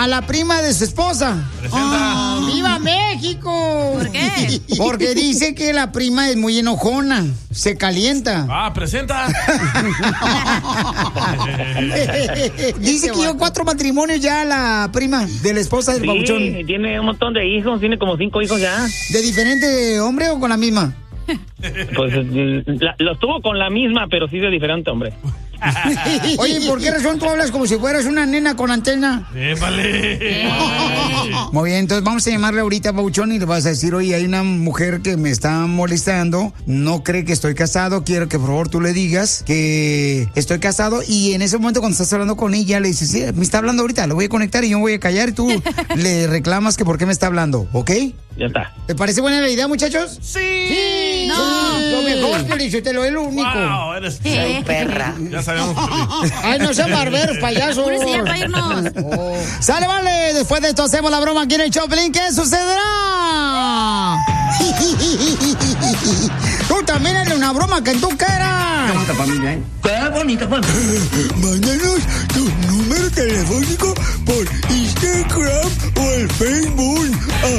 a la prima de su esposa. ¡Viva México! ¿Por qué? Porque dice que la prima es muy enojona, se calienta. Presenta. Dice que llevó 4 matrimonios ya la prima de la esposa del babuchón. Sí, tiene un montón de hijos, tiene como 5 hijos ya. ¿De diferente hombre o con la misma? Pues los tuvo con la misma, pero sí de diferente hombre. Oye, ¿por qué razón tú hablas como si fueras una nena con antena? Vale. Muy bien, entonces vamos a llamarle ahorita a Babuchón y le vas a decir, oye, hay una mujer que me está molestando, no cree que estoy casado, quiero que por favor tú le digas que estoy casado, y en ese momento cuando estás hablando con ella le dices, sí, me está hablando ahorita, lo voy a conectar y yo me voy a callar y tú le reclamas que por qué me está hablando, ¿ok? Ya está. ¿Te parece buena la idea, muchachos? ¡Sí! No. Lo mejor, Felicitelo, es lo único. Wow, eres Sí. Perra. Ya sabemos. Ay, no sean barberos, payasos. Apúrese ya para irnos. Sale, vale. Después de esto hacemos la broma aquí en el Choplin. ¿Qué sucederá? Tú también eres una broma que tú quieras. Qué bonita familia, ¿eh? Qué bonita familia. Mándanos tu número telefónico por Instagram o el Facebook.